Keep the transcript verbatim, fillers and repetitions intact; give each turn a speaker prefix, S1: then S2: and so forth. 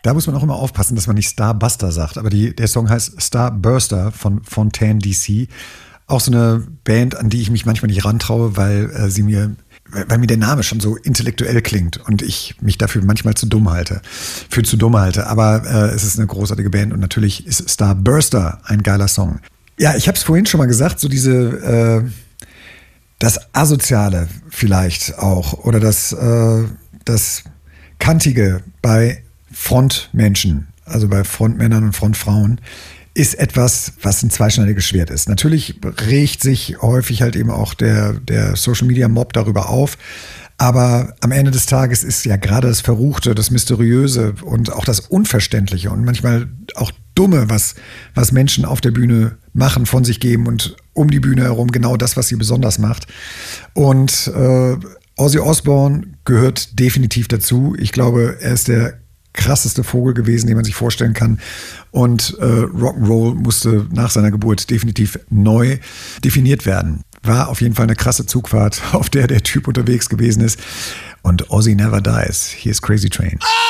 S1: Da muss man auch immer aufpassen, dass man nicht Starbuster sagt. Aber die, der Song heißt Starburster von Fontaine D C. Auch so eine Band, an die ich mich manchmal nicht rantraue, weil äh, sie mir, weil mir der Name schon so intellektuell klingt und ich mich dafür manchmal zu dumm halte, für zu dumm halte. Aber äh, es ist eine großartige Band und natürlich ist Starburster ein geiler Song. Ja, ich habe es vorhin schon mal gesagt, so diese, äh, das Asoziale vielleicht auch oder das, äh, das Kantige bei Frontmenschen, also bei Frontmännern und Frontfrauen, ist etwas, was ein zweischneidiges Schwert ist. Natürlich regt sich häufig halt eben auch der, der Social-Media-Mob darüber auf, aber am Ende des Tages ist ja gerade das Verruchte, das Mysteriöse und auch das Unverständliche und manchmal auch Dumme, was, was Menschen auf der Bühne machen, von sich geben und um die Bühne herum genau das, was sie besonders macht. Und äh, Ozzy Osbourne gehört definitiv dazu. Ich glaube, er ist der krasseste Vogel gewesen, den man sich vorstellen kann. Und äh, Rock'n'Roll musste nach seiner Geburt definitiv neu definiert werden. War auf jeden Fall eine krasse Zugfahrt, auf der der Typ unterwegs gewesen ist. Und Ozzy never dies. Hier ist Crazy Train.